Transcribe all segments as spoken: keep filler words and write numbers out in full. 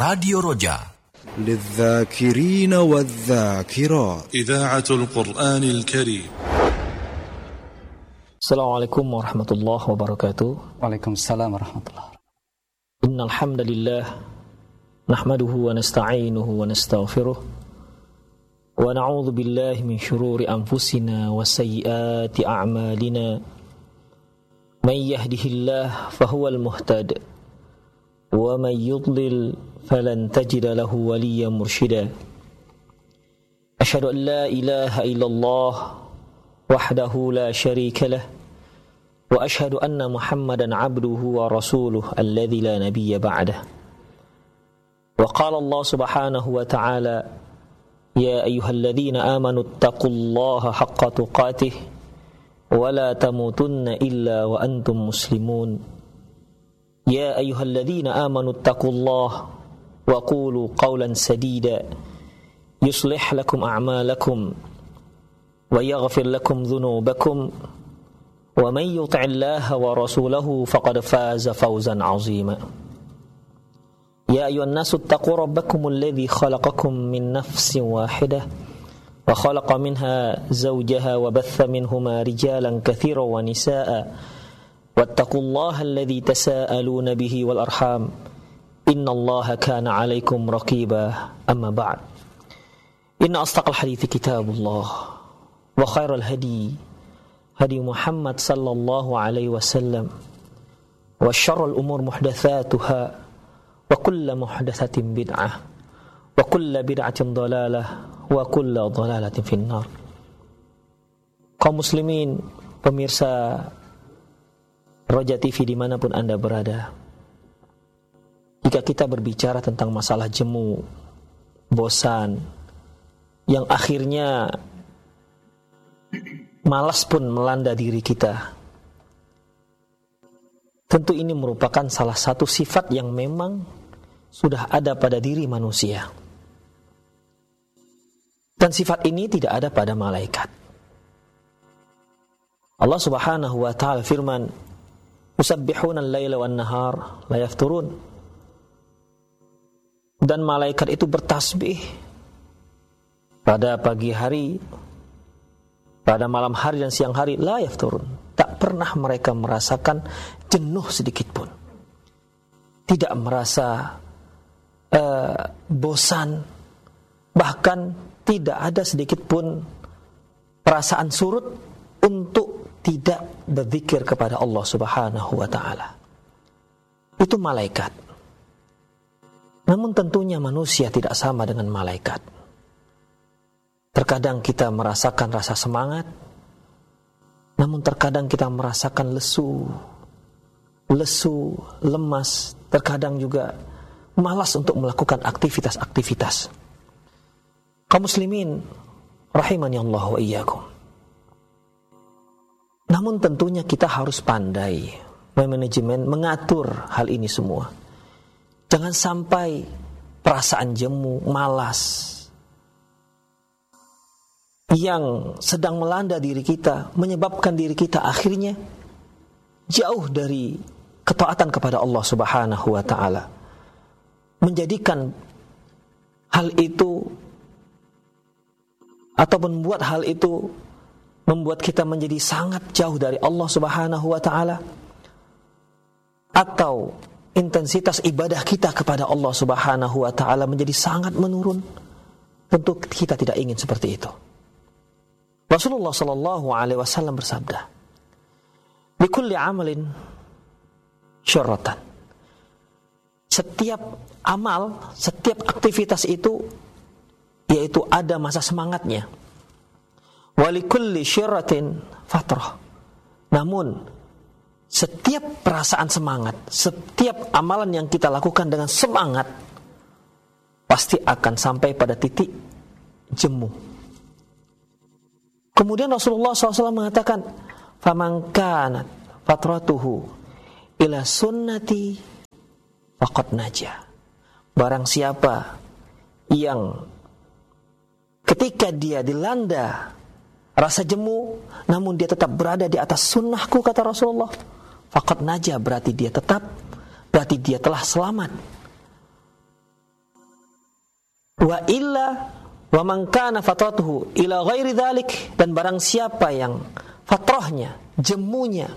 Radio Roja للذاكرين والذاكرات إذاعة القرآن الكريم. Assalamualaikum warahmatullahi wabarakatuh. Waalaikumsalam warahmatullahi wabarakatuh. Innal hamdalillah nahmaduhu wa nasta'inuhu wa nastaghfiruh wa na'udzu billahi min shururi anfusina wa sayyiati a'malina. May yahdihillahu fahuwal muhtad wa may yudlil falan tajida lahu waliyyan mursyida. Asyhadu an la ilaha illallah wahdahu la syarika lah wa asyhadu anna Muhammadan abduhu wa rasuluh alladzi la nabiyya ba'dah. Wa qala Allah subhanahu wa ta'ala ya ayyuhalladzina amanu taqullaha haqqa tuqatih wa la tamutunna illa wa antum muslimun. Ya ayyuhalladzina amanu taqullaha wa qulu qawlan sadida yuslih lakum a'malakum wa yaghfir lakum dhunubakum wa man yuti'illaha wa rasulahu faqad faza fawzan 'azima. Ya ayyuhan nasu taqu rabbakumul ladzi khalaqakum min nafsin wahidah wa khalaqa minha zawjaha wa batha minhuma rijalan katsiran wa nisaa'a wattaqullaha alladzi tasaaluna bihi wal arham innallaha kana 'alaikum raqiba. Amma ba'd. Inna asdaqal hadithi kitabullah wa khairal hadi hadi Muhammad sallallahu alaihi wasallam wa syarrul umur muhdatsatuha wa kullu muhdatsatin bid'ah wa kullu bid'atin dhalalah wa kullu dhalalatin finnar. Kaum muslimin, pemirsa Roja T V dimanapun Anda berada, jika kita berbicara tentang masalah jemu, bosan, yang akhirnya malas pun melanda diri kita, tentu ini merupakan salah satu sifat yang memang sudah ada pada diri manusia. Dan sifat ini tidak ada pada malaikat. Allah subhanahu wa ta'ala firman, yusabbihuna al-laila wan-nahar la yafturun. Dan malaikat itu bertasbih pada pagi hari, pada malam hari dan siang hari, la yafturun. Tak pernah mereka merasakan jenuh sedikit pun. Tidak merasa uh, bosan. Bahkan tidak ada sedikit pun perasaan surut untuk tidak berzikir kepada Allah subhanahu wa ta'ala. Itu malaikat. Namun tentunya manusia tidak sama dengan malaikat. Terkadang kita merasakan rasa semangat, namun terkadang kita merasakan lesu, lesu, lemas, terkadang juga malas untuk melakukan aktivitas-aktivitas. Kaum muslimin rahimani Allah wa iyyakum. Namun tentunya kita harus pandai memanajemen, mengatur hal ini semua. Jangan sampai perasaan jemu, malas yang sedang melanda diri kita menyebabkan diri kita akhirnya jauh dari ketaatan kepada Allah subhanahu wa ta'ala, menjadikan hal itu atau membuat hal itu membuat kita menjadi sangat jauh dari Allah subhanahu wa ta'ala, atau intensitas ibadah kita kepada Allah subhanahu wa ta'ala menjadi sangat menurun. Tentu kita tidak ingin seperti itu. Rasulullah sallallahu alaihi wasallam bersabda, "Likulli amalin syaratan." Setiap amal, setiap aktivitas itu yaitu ada masa semangatnya. Wa likulli syarratin fatrah. Namun setiap perasaan semangat, setiap amalan yang kita lakukan dengan semangat pasti akan sampai pada titik jemu. Kemudian Rasulullah shallallahu alaihi wasallam mengatakan, "Faman kanat fatratuhu ila sunnati faqad naja." Barang siapa yang ketika dia dilanda rasa jemu, namun dia tetap berada di atas sunnahku, kata Rasulullah, faqad naja, berarti dia tetap, berarti dia telah selamat. Wa illa wa man kana fatratuhu ila ghairi dzalik, dan barang siapa yang fatrahnya, jemunya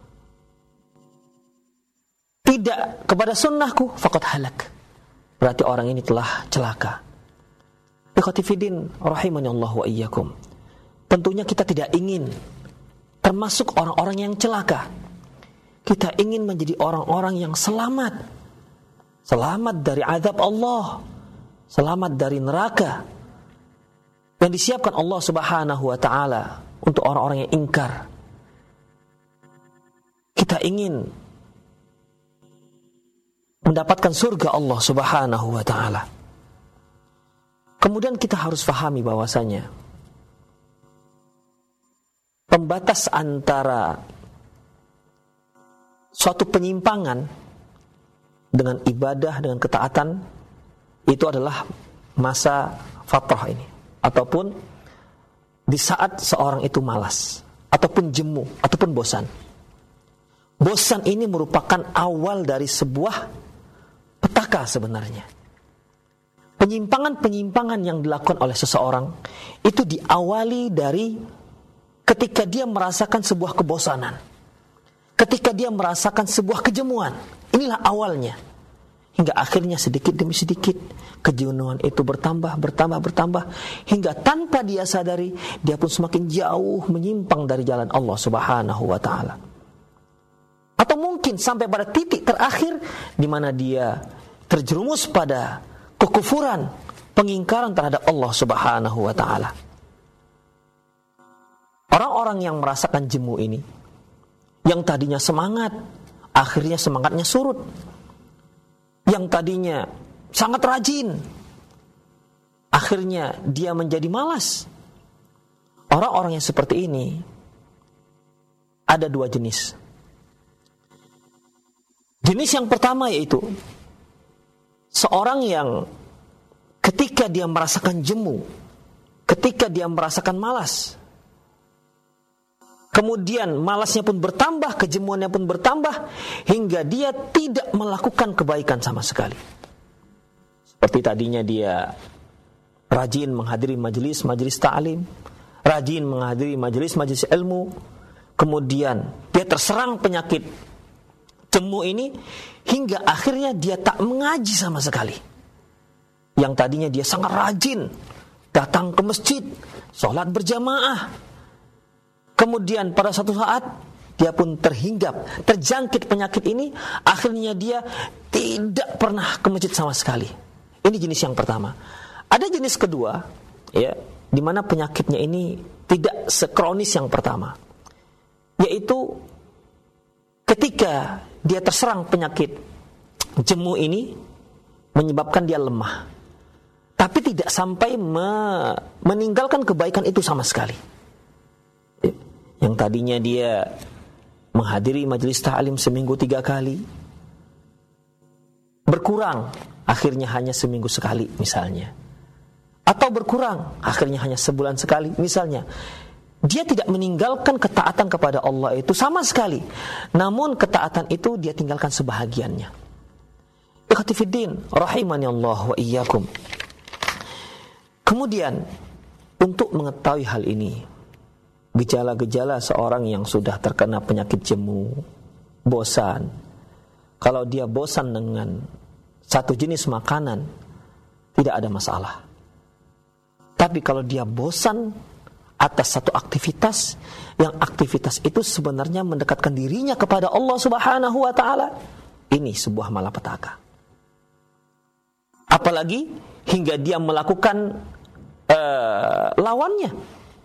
tidak kepada sunnahku, faqad halak, berarti orang ini telah celaka. Ikhwati fiddin rahimani Allah wa iyyakum. Tentunya kita tidak ingin termasuk orang-orang yang celaka. Kita ingin menjadi orang-orang yang selamat, selamat dari azab Allah, selamat dari neraka yang disiapkan Allah Subhanahu wa ta'ala untuk orang-orang yang ingkar. Kita ingin mendapatkan surga Allah Subhanahu wa ta'ala. Kemudian kita harus fahami bahwasanya pembatas antara suatu penyimpangan dengan ibadah, dengan ketaatan, itu adalah masa fatrah ini, ataupun di saat seorang itu malas, ataupun jemu, ataupun bosan. Bosan ini merupakan awal dari sebuah petaka sebenarnya. Penyimpangan-penyimpangan yang dilakukan oleh seseorang itu diawali dari ketika dia merasakan sebuah kebosanan, ketika dia merasakan sebuah kejemuan. Inilah awalnya. Hingga akhirnya sedikit demi sedikit kejenuhan itu bertambah, bertambah, bertambah, hingga tanpa dia sadari dia pun semakin jauh menyimpang dari jalan Allah Subhanahu wa ta'ala. Atau mungkin sampai pada titik terakhir di mana dia terjerumus pada kekufuran, pengingkaran terhadap Allah Subhanahu wa ta'ala. Orang-orang yang merasakan jemu ini, yang tadinya semangat, akhirnya semangatnya surut. Yang tadinya sangat rajin, akhirnya dia menjadi malas. Orang-orang yang seperti ini ada dua jenis. Jenis yang pertama yaitu seorang yang ketika dia merasakan jemu, ketika dia merasakan malas, kemudian malasnya pun bertambah, kejemuannya pun bertambah, hingga dia tidak melakukan kebaikan sama sekali. Seperti tadinya dia rajin menghadiri majelis-majelis ta'lim, rajin menghadiri majelis-majelis ilmu, kemudian dia terserang penyakit jemu ini, hingga akhirnya dia tak mengaji sama sekali. Yang tadinya dia sangat rajin datang ke masjid, sholat berjamaah, kemudian pada satu saat dia pun terhinggap, terjangkit penyakit ini, akhirnya dia tidak pernah ke masjid sama sekali. Ini jenis yang pertama. Ada jenis kedua, ya, di mana penyakitnya ini tidak sekronis yang pertama, yaitu ketika dia terserang penyakit jemu ini menyebabkan dia lemah, tapi tidak sampai me- meninggalkan kebaikan itu sama sekali. Yang tadinya dia menghadiri majelis ta'lim seminggu tiga kali, berkurang, akhirnya hanya seminggu sekali misalnya. Atau berkurang, akhirnya hanya sebulan sekali misalnya. Dia tidak meninggalkan ketaatan kepada Allah itu sama sekali, namun ketaatan itu dia tinggalkan sebahagiannya. Ikhwati fiddin rahimani Allah wa iyyakum. Kemudian untuk mengetahui hal ini, gejala-gejala seorang yang sudah terkena penyakit jemu, bosan. Kalau dia bosan dengan satu jenis makanan, tidak ada masalah. Tapi kalau dia bosan atas satu aktivitas, yang aktivitas itu sebenarnya mendekatkan dirinya kepada Allah Subhanahu wa ta'ala, ini sebuah malapetaka. Apalagi hingga dia melakukan uh, lawannya,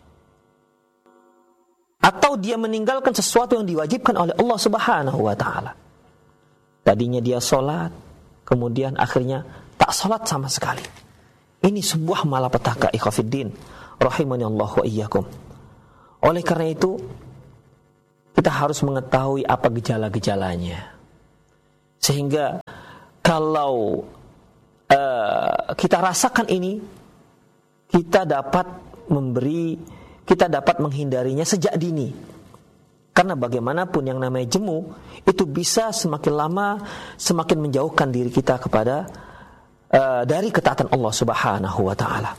atau dia meninggalkan sesuatu yang diwajibkan oleh Allah Subhanahu wa ta'ala. Tadinya dia sholat, kemudian akhirnya tak sholat sama sekali. Ini sebuah malapetaka, ikhwafiddin rahimani Allah wa iyyakum. Oleh karena itu, kita harus mengetahui apa gejala-gejalanya, sehingga kalau uh, kita rasakan ini, kita dapat memberi, kita dapat menghindarinya sejak dini. Karena bagaimanapun yang namanya jemu itu bisa semakin lama semakin menjauhkan diri kita kepada uh, dari ketaatan Allah Subhanahu wa taala.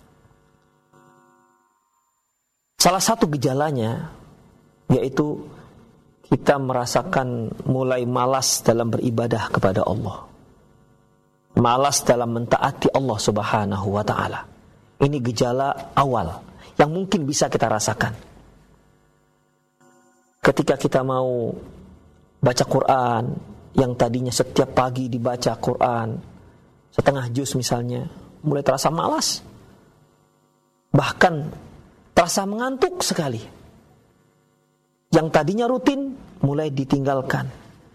Salah satu gejalanya yaitu kita merasakan mulai malas dalam beribadah kepada Allah. Malas dalam mentaati Allah Subhanahu wa taala. Ini gejala awal yang mungkin bisa kita rasakan. Ketika kita mau baca Quran, yang tadinya setiap pagi dibaca Quran setengah juz misalnya, mulai terasa malas, bahkan terasa mengantuk sekali. Yang tadinya rutin mulai ditinggalkan.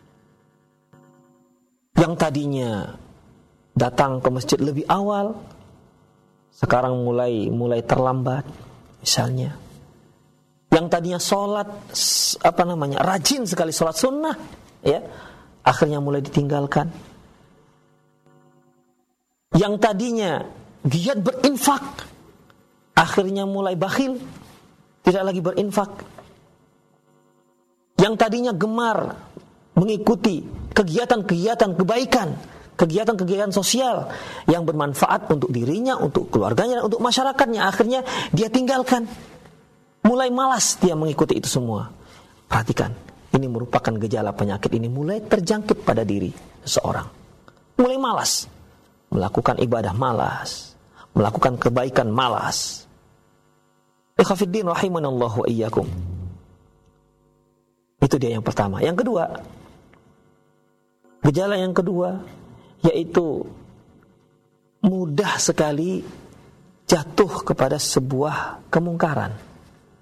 Yang tadinya datang ke masjid lebih awal, sekarang mulai mulai terlambat misalnya. Yang tadinya sholat apa namanya rajin sekali sholat sunnah, ya, akhirnya mulai ditinggalkan. Yang tadinya giat berinfak, akhirnya mulai bakhil, tidak lagi berinfak. Yang tadinya gemar mengikuti kegiatan-kegiatan kebaikan, kegiatan-kegiatan sosial yang bermanfaat untuk dirinya, untuk keluarganya, dan untuk masyarakatnya, akhirnya dia tinggalkan. Mulai malas dia mengikuti itu semua. Perhatikan, ini merupakan gejala penyakit ini mulai terjangkit pada diri seseorang. Mulai malas, melakukan ibadah malas, melakukan kebaikan malas. Ikhwafiddin rahimanallahu wa iyyakum. Itu dia yang pertama. Yang kedua, gejala yang kedua yaitu mudah sekali jatuh kepada sebuah kemungkaran.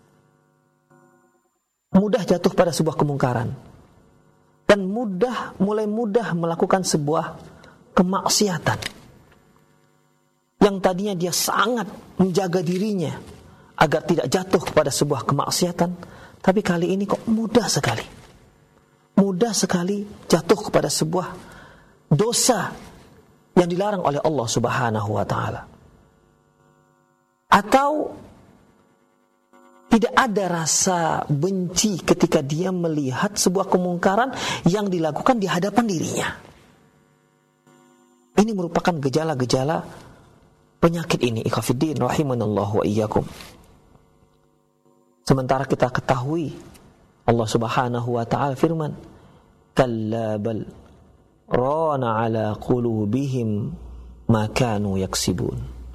Mudah jatuh pada sebuah kemungkaran. Dan mudah, mulai mudah melakukan sebuah kemaksiatan. Yang tadinya dia sangat menjaga dirinya agar tidak jatuh kepada sebuah kemaksiatan, tapi kali ini kok mudah sekali. Mudah sekali jatuh kepada sebuah dosa yang dilarang oleh Allah Subhanahu wa taala. Atau tidak ada rasa benci ketika dia melihat sebuah kemungkaran yang dilakukan di hadapan dirinya. Ini merupakan gejala-gejala penyakit ini. Ikhwafiddin rahimanallahu wa iyyakum. Sementara kita ketahui Allah Subhanahu wa taala firman, "Kalla bal rana ala qulubihim ma kanu yaksibun."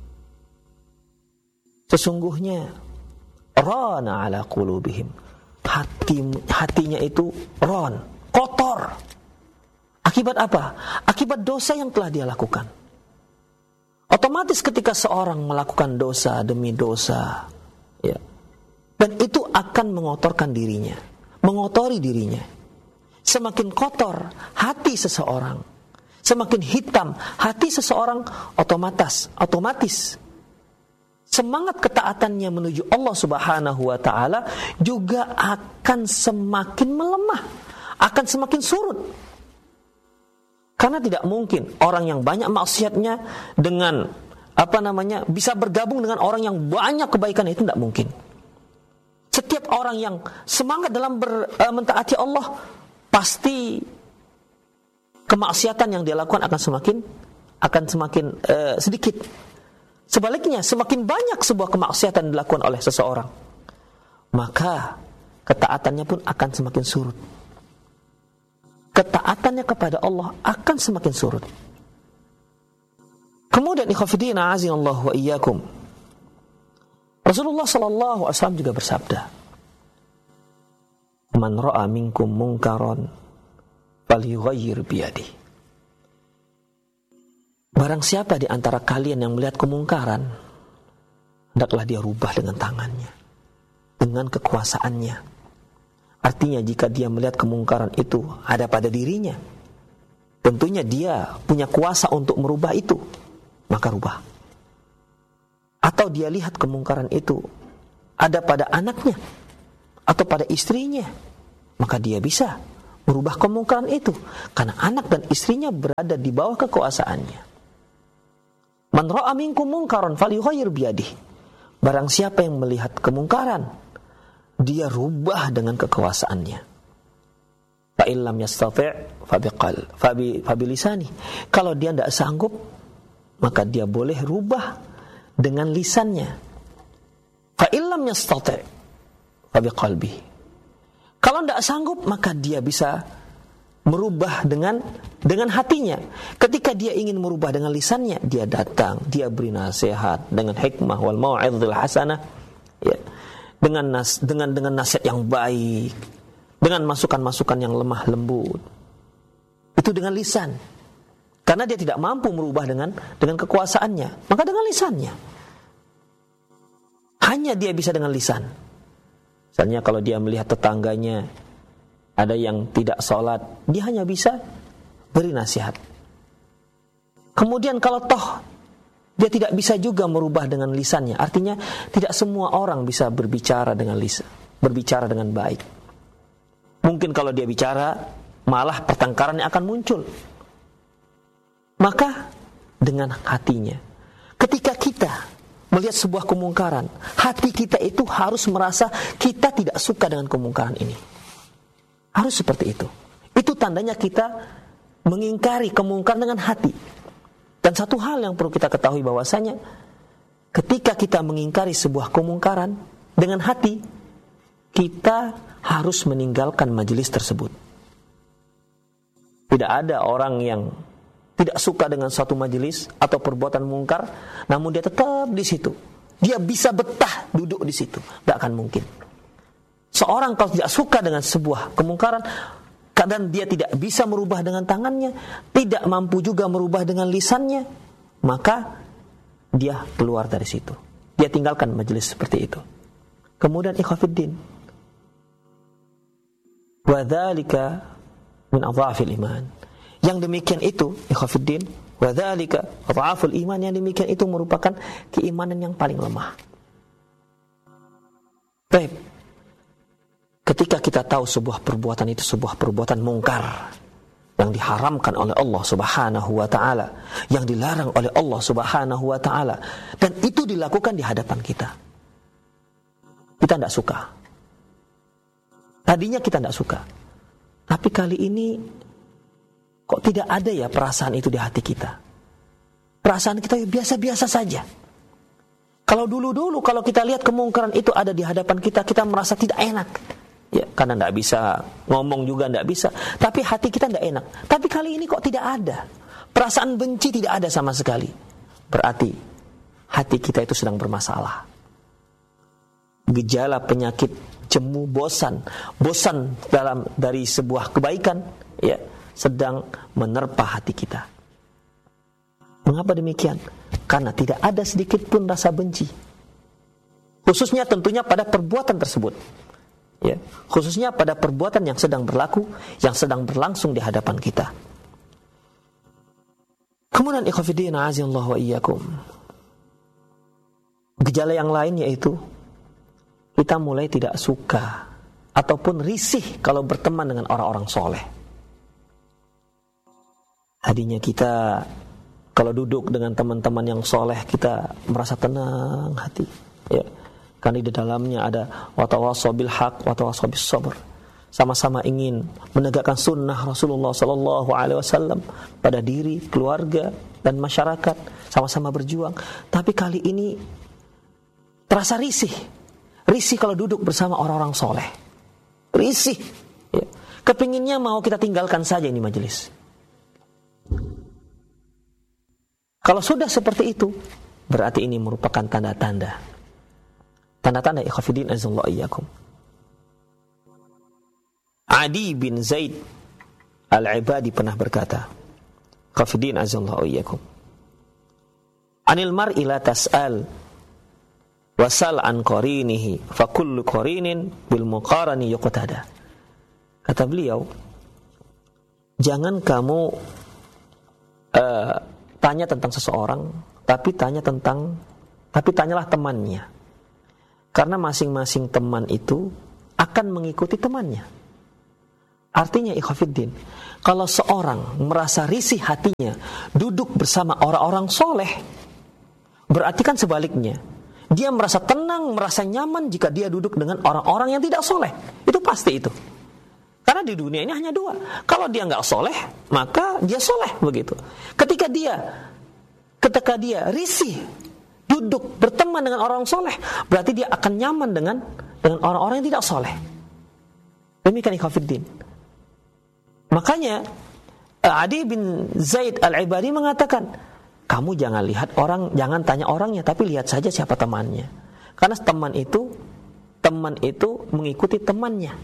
Sesungguhnya rana ala qulubihim, hati hatinya itu ron, kotor. Akibat apa? Akibat dosa yang telah dia lakukan. Otomatis ketika seorang melakukan dosa demi dosa, ya, dan itu akan mengotorkan dirinya, mengotori dirinya. Semakin kotor hati seseorang, semakin hitam hati seseorang, otomatis, otomatis semangat ketaatannya menuju Allah Subhanahu wa taala juga akan semakin melemah, akan semakin surut. Karena tidak mungkin orang yang banyak maksiatnya dengan apa namanya bisa bergabung dengan orang yang banyak kebaikan, itu tidak mungkin. Setiap orang yang semangat dalam ber, uh, mentaati Allah, pasti kemaksiatan yang dia lakukan akan semakin akan semakin uh, sedikit. Sebaliknya, semakin banyak sebuah kemaksiatan dilakukan oleh seseorang, maka ketaatannya pun akan semakin surut. Ketaatannya kepada Allah akan semakin surut. Kemudian ikhwafidin a'azinallahu wa iyyakum, Rasulullah sallallahu alaihi wasallam juga bersabda, "Man ra'a minkum munkaran falyughayyir biyadihi." Barang siapa di antara kalian yang melihat kemungkaran, hendaklah dia rubah dengan tangannya, dengan kekuasaannya. Artinya jika dia melihat kemungkaran itu ada pada dirinya, tentunya dia punya kuasa untuk merubah itu, maka rubah. Atau dia lihat kemungkaran itu ada pada anaknya atau pada istrinya, maka dia bisa merubah kemungkaran itu, karena anak dan istrinya berada di bawah kekuasaannya. Man ra'a minkum munkaran falyughayyir biyadihi. Barang siapa yang melihat kemungkaran, dia rubah dengan kekuasaannya. Fa illam yastati' fa biqal fa bi lisani. Kalau dia tidak sanggup, maka dia boleh rubah dengan lisannya. Fa illam yastati' fa biqalbihi. Kalau tidak sanggup, maka dia bisa merubah dengan dengan hatinya. Ketika dia ingin merubah dengan lisannya, dia datang, dia beri nasihat dengan hikmah wal mau'izil hasanah, ya. Dengan nas dengan dengan nasihat yang baik, dengan masukan-masukan yang lemah lembut. Itu dengan lisan. Karena dia tidak mampu merubah dengan dengan kekuasaannya, maka dengan lisannya. Hanya dia bisa dengan lisan. Misalnya kalau dia melihat tetangganya ada yang tidak sholat, dia hanya bisa beri nasihat. Kemudian kalau toh dia tidak bisa juga merubah dengan lisannya, artinya tidak semua orang bisa berbicara dengan lisan, berbicara dengan baik. Mungkin kalau dia bicara, malah pertengkaran yang akan muncul. Maka dengan hatinya, ketika kita melihat sebuah kemungkaran, hati kita itu harus merasa kita tidak suka dengan kemungkaran ini. Harus seperti itu. Itu tandanya kita mengingkari kemungkaran dengan hati. Dan satu hal yang perlu kita ketahui bahwasanya ketika kita mengingkari sebuah kemungkaran dengan hati, kita harus meninggalkan majelis tersebut. Tidak ada orang yang tidak suka dengan suatu majelis atau perbuatan mungkar, namun dia tetap di situ. Dia bisa betah duduk di situ. Tidak akan mungkin. Seorang kalau tidak suka dengan sebuah kemungkaran, kadang dia tidak bisa merubah dengan tangannya, tidak mampu juga merubah dengan lisannya, maka dia keluar dari situ. Dia tinggalkan majelis seperti itu. Kemudian ikhwafiddin, wa dzalika min adhafil iman. Yang demikian itu, ikhwafiddin, wa dzalika adhaful iman, yang demikian itu merupakan keimanan yang paling lemah. Baik. Ketika kita tahu sebuah perbuatan itu sebuah perbuatan mungkar yang diharamkan oleh Allah Subhanahu wa taala, yang dilarang oleh Allah Subhanahu wa taala, dan itu dilakukan di hadapan kita. Kita tidak suka. Tadinya kita tidak suka. Tapi kali ini kok tidak ada ya perasaan itu di hati kita. Perasaan kita biasa-biasa saja. Kalau dulu-dulu kalau kita lihat kemungkaran itu ada di hadapan kita, kita merasa tidak enak. Ya, karena tidak bisa ngomong juga tidak bisa, tapi hati kita tidak enak. Tapi kali ini kok tidak ada perasaan benci, tidak ada sama sekali. Berarti hati kita itu sedang bermasalah. Gejala penyakit jemu, bosan, bosan dalam dari sebuah kebaikan, ya, sedang menerpa hati kita. Mengapa demikian? Karena tidak ada sedikit pun rasa benci, khususnya tentunya pada perbuatan tersebut. Ya, khususnya pada perbuatan yang sedang berlaku, yang sedang berlangsung di hadapan kita. Kemudian ikhwafidin azallahu wa iyyakum, gejala yang lain yaitu kita mulai tidak suka ataupun risih kalau berteman dengan orang-orang soleh. Tadinya kita kalau duduk dengan teman-teman yang soleh, kita merasa tenang hati, ya. Karena di dalamnya ada watawassaw bil haq watawassaw bis sabr. Sama-sama ingin menegakkan sunnah Rasulullah sallallahu alaihi wasallam pada diri, keluarga, dan masyarakat. Sama-sama berjuang. Tapi kali ini terasa risih. Risih kalau duduk bersama orang-orang soleh. Risih. Ya. Kepinginnya mau kita tinggalkan saja ini majelis. Kalau sudah seperti itu, berarti ini merupakan tanda-tanda. Tanda-tanda ikhwafidin azallahu iyyakum. Adi bin Zaid Al-Ibadi pernah berkata, ikhwafidin azallahu iyyakum, anil mar'i la tas'al wasal an qarinihi fa kullu qarinin bil muqarani yuqtada. Kata beliau, jangan kamu uh, tanya tentang seseorang, tapi tanya tentang tapi tanyalah temannya. Karena masing-masing teman itu akan mengikuti temannya. Artinya ikhwafiddin, kalau seorang merasa risih hatinya duduk bersama orang-orang soleh, berarti kan sebaliknya, dia merasa tenang, merasa nyaman jika dia duduk dengan orang-orang yang tidak soleh. Itu pasti itu. Karena di dunia ini hanya dua. Kalau dia nggak soleh, maka dia soleh begitu. Ketika dia ketika dia risih duduk berteman dengan orang soleh, berarti dia akan nyaman dengan dengan orang-orang yang tidak soleh. Demikian ikhwatiddin. Makanya Adi bin Zaid al-Ibadi mengatakan, kamu jangan lihat orang, jangan tanya orangnya, tapi lihat saja siapa temannya. Karena teman itu teman itu mengikuti temannya.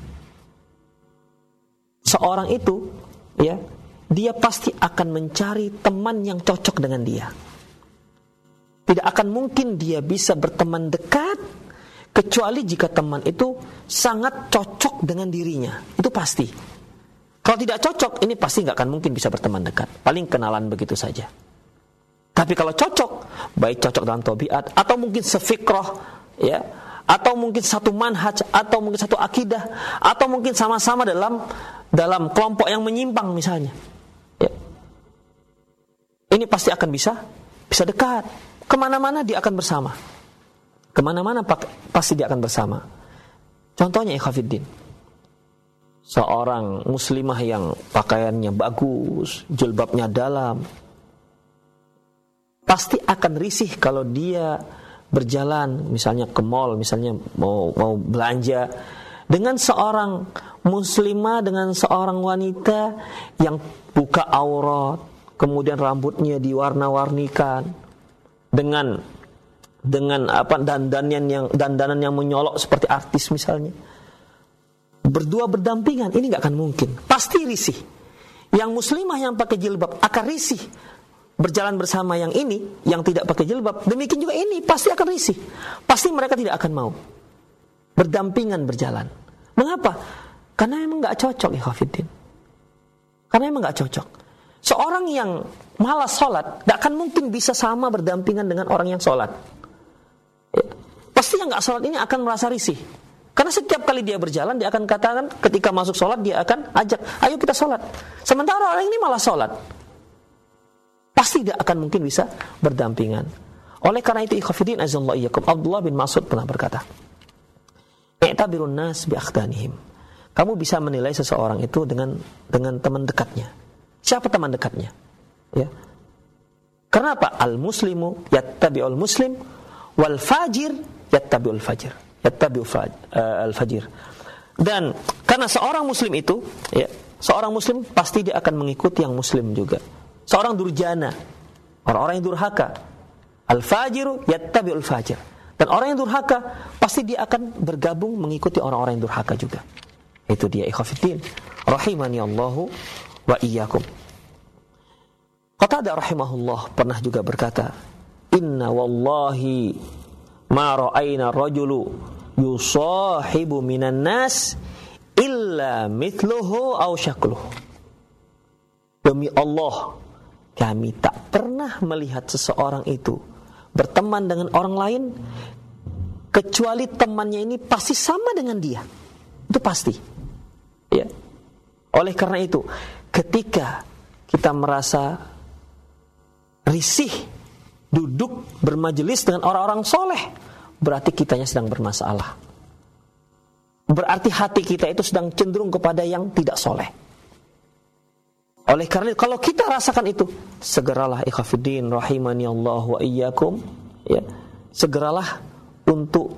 Seorang itu, ya, dia pasti akan mencari teman yang cocok dengan dia. Tidak akan mungkin dia bisa berteman dekat kecuali jika teman itu sangat cocok dengan dirinya. Itu pasti. Kalau tidak cocok, ini pasti nggak akan mungkin bisa berteman dekat. Paling kenalan begitu saja. Tapi kalau cocok, baik cocok dalam tabiat, atau mungkin sefikroh, ya, atau mungkin satu manhaj, atau mungkin satu akidah, atau mungkin sama-sama dalam dalam kelompok yang menyimpang misalnya. Ya. Ini pasti akan bisa bisa dekat. Kemana-mana dia akan bersama. Kemana-mana pasti dia akan bersama. Contohnya ikhwatiddin, seorang muslimah yang pakaiannya bagus, jilbabnya dalam, pasti akan risih kalau dia berjalan misalnya ke mall, misalnya mau mau belanja dengan seorang muslimah, dengan seorang wanita yang buka aurat, kemudian rambutnya diwarna-warnikan dengan dengan apa dandanan yang dandanan yang menyolok seperti artis misalnya. Berdua berdampingan, ini nggak akan mungkin. Pasti risih. Yang muslimah yang pakai jilbab akan risih berjalan bersama yang ini yang tidak pakai jilbab. Demikian juga ini pasti akan risih. Pasti mereka tidak akan mau berdampingan berjalan. Mengapa? Karena memang nggak cocok, ikhwatiddin. Karena memang nggak cocok. Seorang yang malas sholat nggak akan mungkin bisa sama berdampingan dengan orang yang sholat. Ya. Pasti yang nggak sholat ini akan merasa risih. Karena setiap kali dia berjalan, dia akan katakan ketika masuk sholat, dia akan ajak, ayo kita sholat. Sementara orang ini malah sholat. Pasti tidak akan mungkin bisa berdampingan. Oleh karena itu, ikhwatiddin azallahu iyyakum, Abdullah bin Mas'ud pernah berkata, i'tabirun nas bi akhdanihim. Kamu bisa menilai seseorang itu dengan dengan teman dekatnya. Siapa teman dekatnya? Ya. Karena apa? Al-muslimu yattabi'ul muslim wal fajir yattabi'ul fajir. Yattabi'u al-fajir. Dan karena seorang muslim itu, ya, seorang muslim pasti dia akan mengikuti yang muslim juga. Seorang durjana, orang-orang yang durhaka, al-fajiru yattabi'ul fajir. Dan orang yang durhaka pasti dia akan bergabung mengikuti orang-orang yang durhaka juga. Itu dia ikhwatiddin rahimani Allahu wa iyyakum. Qatadah rahimahullah pernah juga berkata, inna wallahi ma ra'ayna rajulu yusahibu minan nas illa mithluhu aw syakluhu. Demi Allah, kami tak pernah melihat seseorang itu berteman dengan orang lain kecuali temannya ini pasti sama dengan dia. Itu pasti. Ya. Oleh karena itu, ketika kita merasa risih duduk bermajelis dengan orang-orang soleh, berarti kitanya sedang bermasalah. Berarti hati kita itu sedang cenderung kepada yang tidak soleh. Oleh karena itu, kalau kita rasakan itu, segeralah ikhwatiddin rahimani Allah wa iyyakum, ya, segeralah untuk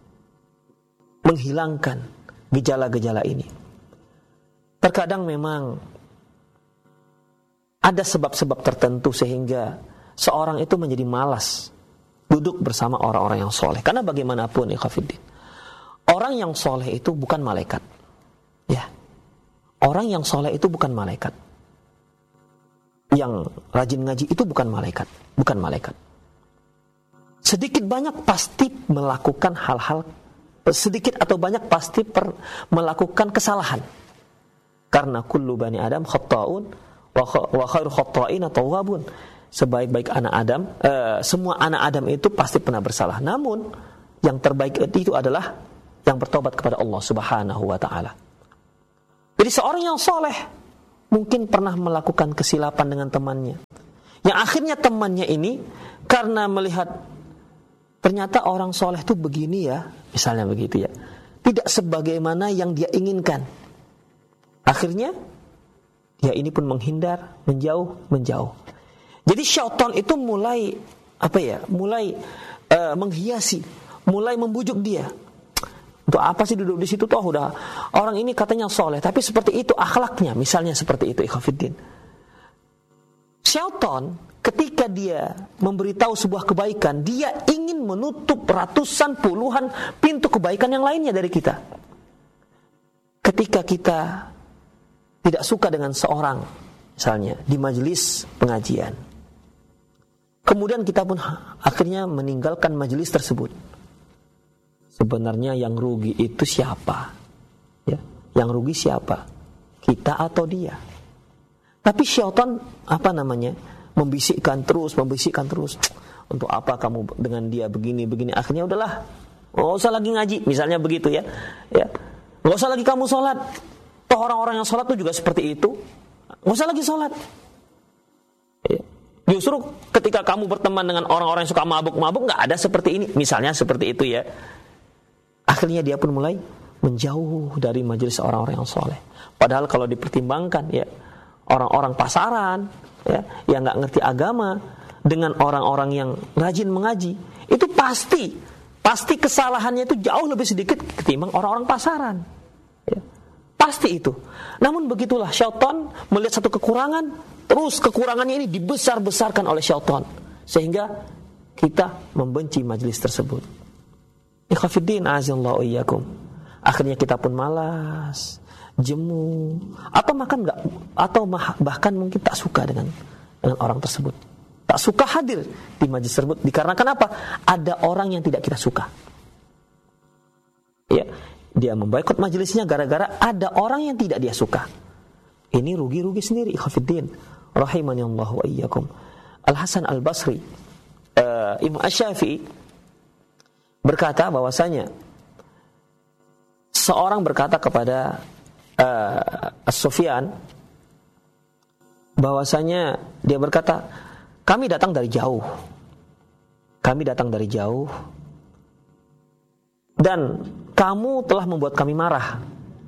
menghilangkan gejala-gejala ini. Terkadang memang ada sebab-sebab tertentu sehingga seorang itu menjadi malas duduk bersama orang-orang yang soleh. Karena bagaimanapun ikhwatiddin, orang yang soleh itu bukan malaikat. Ya, orang yang soleh itu bukan malaikat. Yang rajin ngaji itu bukan malaikat, bukan malaikat. Sedikit banyak pasti melakukan hal-hal, sedikit atau banyak pasti per, melakukan kesalahan. Karena kullu bani Adam khata'un wa khairu khata'ina tawwabun. Sebaik-baik anak Adam, uh, semua anak Adam itu pasti pernah bersalah. Namun yang terbaik itu adalah yang bertobat kepada Allah Subhanahu wa taala. Jadi seorang yang soleh mungkin pernah melakukan kesilapan dengan temannya, yang akhirnya temannya ini karena melihat ternyata orang soleh itu begini ya, misalnya begitu ya, tidak sebagaimana yang dia inginkan, akhirnya dia ini pun menghindar, menjauh, menjauh. Jadi syaitan itu mulai apa ya? Mulai uh, menghiasi, mulai membujuk dia. Untuk apa sih duduk di situ toh udah orang ini katanya soleh, tapi seperti itu akhlaknya, misalnya seperti itu ikhwatiddin. Syaitan ketika dia memberitahu sebuah kebaikan, dia ingin menutup ratusan puluhan pintu kebaikan yang lainnya dari kita. Ketika kita tidak suka dengan seorang, misalnya di majelis pengajian, kemudian kita pun akhirnya meninggalkan majelis tersebut. Sebenarnya yang rugi itu siapa? Ya, yang rugi siapa? Kita atau dia? Tapi syaitan apa namanya? Membisikkan terus, membisikkan terus. Untuk apa kamu dengan dia begini begini? Akhirnya udahlah, nggak usah lagi ngaji, misalnya begitu ya. Ya, nggak usah lagi kamu sholat. Toh orang-orang yang sholat itu juga seperti itu. Nggak usah lagi sholat. Ya. Justru ketika kamu berteman dengan orang-orang yang suka mabuk-mabuk, nggak ada seperti ini. Misalnya seperti itu ya. Akhirnya dia pun mulai menjauh dari majelis orang-orang yang soleh. Padahal kalau dipertimbangkan ya, orang-orang pasaran ya, yang nggak ngerti agama dengan orang-orang yang rajin mengaji, itu pasti pasti kesalahannya itu jauh lebih sedikit ketimbang orang-orang pasaran. Ya, pasti itu. Namun begitulah syaitan melihat satu kekurangan, terus kekurangannya ini dibesar-besarkan oleh syaitan sehingga kita membenci majelis tersebut. Ikhwafiddin azallahu iyyakum. Akhirnya kita pun malas, jemu, atau makan enggak, atau bahkan mungkin tak suka dengan dengan orang tersebut. Tak suka hadir di majelis tersebut dikarenakan apa? Ada orang yang tidak kita suka. Ya, dia memboikot majelisnya gara-gara ada orang yang tidak dia suka. Ini rugi-rugi sendiri ikhwafiddin rahimani Allah wa iyyakum. Al-Hasan Al-Basri, uh, Imam Asy-Syafi'i berkata bahwasanya seorang berkata kepada uh, As-Sufyan bahwasanya dia berkata, kami datang dari jauh kami datang dari jauh dan kamu telah membuat kami marah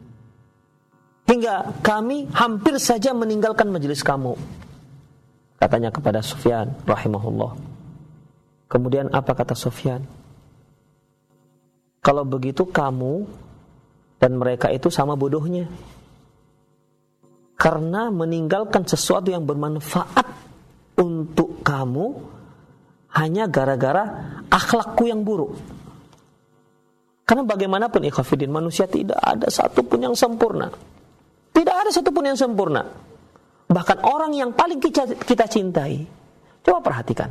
hingga kami hampir saja meninggalkan majelis kamu, katanya kepada Sufyan rahimahullah. Kemudian apa kata Sufyan? Kalau begitu kamu dan mereka itu sama bodohnya. Karena meninggalkan sesuatu yang bermanfaat untuk kamu hanya gara-gara akhlakku yang buruk. Karena bagaimanapun ikhwatiddin, manusia tidak ada satupun yang sempurna. Tidak ada satupun yang sempurna. Bahkan orang yang paling kita, kita cintai, coba perhatikan.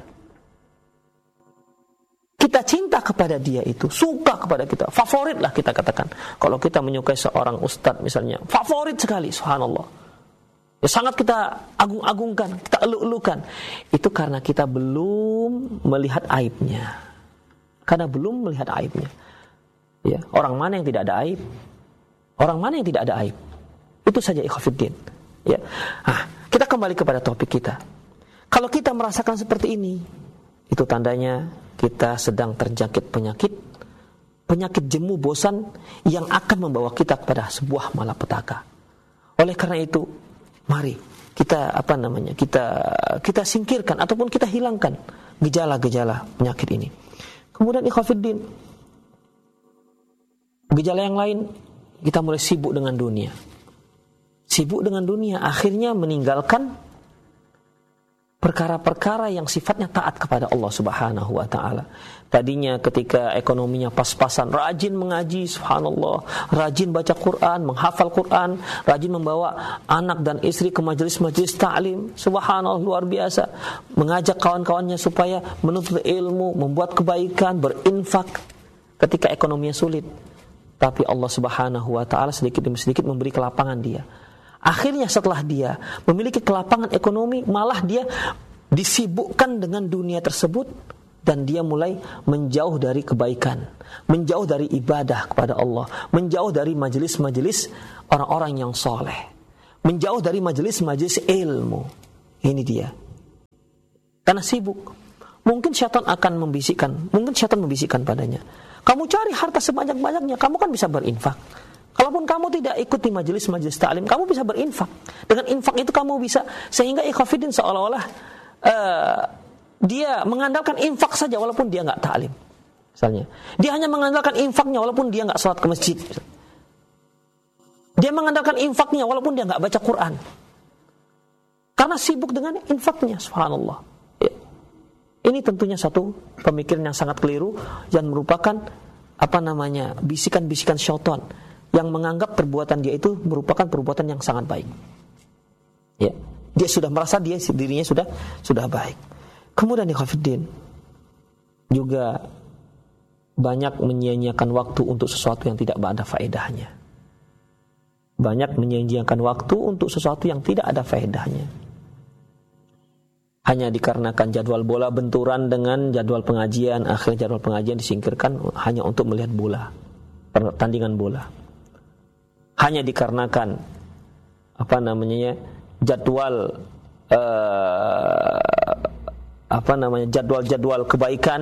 Kita cinta kepada dia itu, suka kepada kita, favorit lah kita katakan. Kalau kita menyukai seorang ustadz misalnya, favorit sekali, subhanallah. Ya, sangat kita agung-agungkan, kita elu-elukan. Itu karena kita belum melihat aibnya. Karena belum melihat aibnya. Ya, orang mana yang tidak ada aib? Orang mana yang tidak ada aib? Itu saja ikhwatiddin. Ya. Nah, kita kembali kepada topik kita. Kalau kita merasakan seperti ini, itu tandanya kita sedang terjangkit penyakit, penyakit jemu bosan yang akan membawa kita kepada sebuah malapetaka. Oleh karena itu, mari kita apa namanya? Kita kita singkirkan ataupun kita hilangkan gejala-gejala penyakit ini. Kemudian ikhwatiddin, gejala yang lain, kita mulai sibuk dengan dunia. Sibuk dengan dunia akhirnya meninggalkan perkara-perkara yang sifatnya taat kepada Allah Subhanahu wa taala. Tadinya ketika ekonominya pas-pasan, rajin mengaji, subhanallah, rajin baca Quran, menghafal Quran, rajin membawa anak dan istri ke majelis-majelis ta'lim, subhanallah, luar biasa, mengajak kawan-kawannya supaya menuntut ilmu, membuat kebaikan, berinfak ketika ekonominya sulit. Tapi Allah Subhanahu wa taala sedikit demi sedikit memberi kelapangan dia. Akhirnya setelah dia memiliki kelapangan ekonomi, malah dia disibukkan dengan dunia tersebut dan dia mulai menjauh dari kebaikan, menjauh dari ibadah kepada Allah, menjauh dari majelis-majelis orang-orang yang soleh, menjauh dari majelis-majelis ilmu. Ini dia. Karena sibuk. Mungkin syaitan akan membisikkan, mungkin syaitan membisikkan padanya, kamu cari harta sebanyak-banyaknya, kamu kan bisa berinfak. Kalaupun kamu tidak ikut di majelis-majelis ta'lim, kamu bisa berinfak. Dengan infak itu kamu bisa, sehingga ikhwatiddin seolah-olah uh, dia mengandalkan infak saja walaupun dia nggak ta'lim. Misalnya, dia hanya mengandalkan infaknya walaupun dia nggak sholat ke masjid. Dia mengandalkan infaknya walaupun dia nggak baca Quran. Karena sibuk dengan infaknya, subhanallah. Ya. Ini tentunya satu pemikiran yang sangat keliru dan merupakan apa namanya bisikan-bisikan syaitan yang menganggap perbuatan dia itu merupakan perbuatan yang sangat baik. Ya, dia sudah merasa dia dirinya sudah sudah baik. Kemudian ikhwatiddin juga banyak menyia-nyiakan waktu untuk sesuatu yang tidak ada faedahnya. Banyak menyia-nyiakan waktu untuk sesuatu yang tidak ada faedahnya. Hanya dikarenakan jadwal bola benturan dengan jadwal pengajian, akhirnya jadwal pengajian disingkirkan hanya untuk melihat bola, pertandingan bola. Hanya dikarenakan apa namanya jadwal uh, apa namanya jadwal-jadwal kebaikan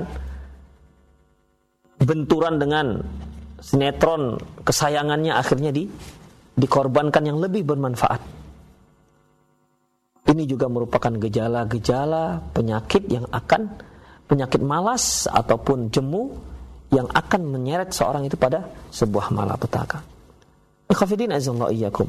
benturan dengan sinetron kesayangannya, akhirnya di dikorbankan yang lebih bermanfaat. Ini juga merupakan gejala-gejala penyakit yang akan penyakit malas ataupun jemu yang akan menyeret seorang itu pada sebuah malapetaka. Ikhwatiddin azallahu iyyakum.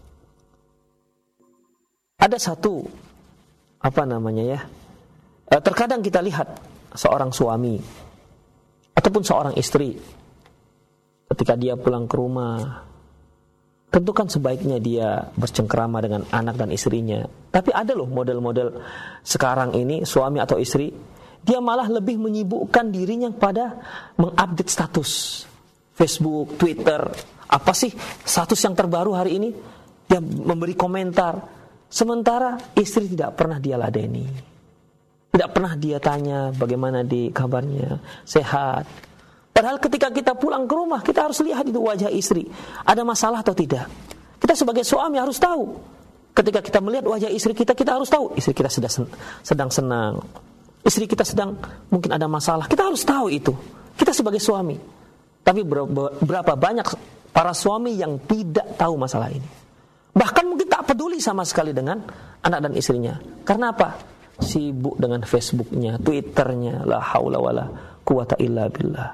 Ada satu apa namanya ya? Terkadang kita lihat seorang suami ataupun seorang istri ketika dia pulang ke rumah, tentu kan sebaiknya dia bercengkerama dengan anak dan istrinya. Tapi ada loh model-model sekarang ini suami atau istri, dia malah lebih menyibukkan dirinya pada mengupdate status Facebook, Twitter. Apa sih status yang terbaru hari ini? Dia memberi komentar. Sementara istri tidak pernah dia ladeni. Tidak pernah dia tanya bagaimana di kabarnya, sehat. Padahal ketika kita pulang ke rumah, kita harus lihat itu wajah istri. Ada masalah atau tidak? Kita sebagai suami harus tahu. Ketika kita melihat wajah istri kita, kita harus tahu istri kita sedang, sedang senang. Istri kita sedang mungkin ada masalah. Kita harus tahu itu. Kita sebagai suami. Tapi berapa banyak para suami yang tidak tahu masalah ini. Bahkan mungkin tak peduli sama sekali dengan anak dan istrinya. Karena apa? Sibuk dengan Facebooknya, Twitternya. La haula wala quwata illa billah.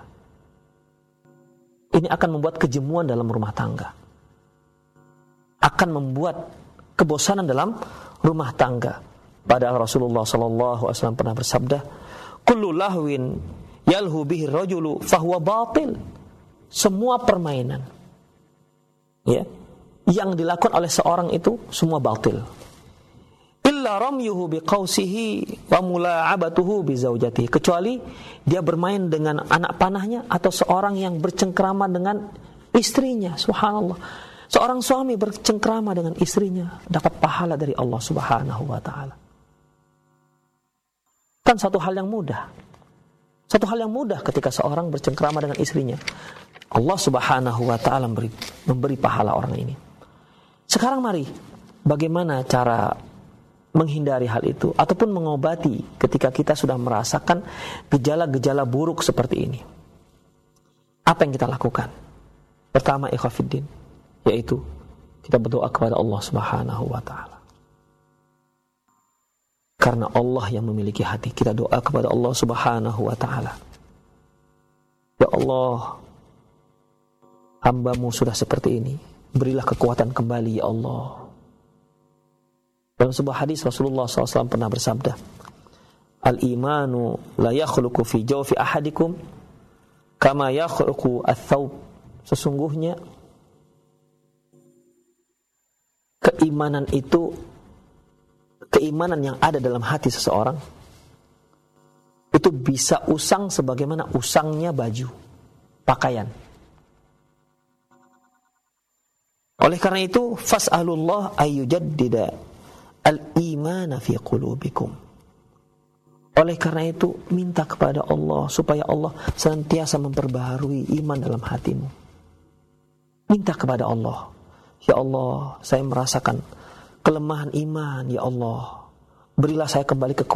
Ini akan membuat kejemuan dalam rumah tangga. Akan membuat kebosanan dalam rumah tangga. Padahal Rasulullah sallallahu alaihi wasallam pernah bersabda, "Kullu lahwin yalhu bihi ar-rajulu fahuwa batil." Semua permainan ya yang dilakukan oleh seorang itu semua batil. Illa ramyuhu biqausihi wa mula'abatuhu bi zaujatihi, kecuali dia bermain dengan anak panahnya atau seorang yang bercengkrama dengan istrinya. Subhanallah. Seorang suami bercengkrama dengan istrinya dapat pahala dari Allah Subhanahu wa taala. Kan satu hal yang mudah. Satu hal yang mudah ketika seorang bercengkrama dengan istrinya. Allah Subhanahu wa taala memberi, memberi pahala orang ini. Sekarang mari, bagaimana cara menghindari hal itu ataupun mengobati ketika kita sudah merasakan gejala-gejala buruk seperti ini? Apa yang kita lakukan? Pertama, ikhwatiddin, yaitu kita berdoa kepada Allah Subhanahu wa taala. Karena Allah yang memiliki hati, kita doa kepada Allah Subhanahu wa taala. Ya Allah, hamba-Mu sudah seperti ini, berilah kekuatan kembali ya Allah. Dalam sebuah hadis Rasulullah shallallahu alaihi wasallam pernah bersabda, Al-imanu la yakhluqu fi jawfi ahadikum kama yakhluqu ath-thawb. Sesungguhnya keimanan itu, keimanan yang ada dalam hati seseorang itu bisa usang sebagaimana usangnya baju, pakaian. Oleh karena itu, fas'alullah ayyujaddida al-imana fi qulubikum. Oleh karena itu, minta kepada Allah supaya Allah senantiasa memperbaharui iman dalam hatimu. Minta kepada Allah, ya Allah, saya merasakan kelemahan iman, ya Allah, berilah saya kembali ke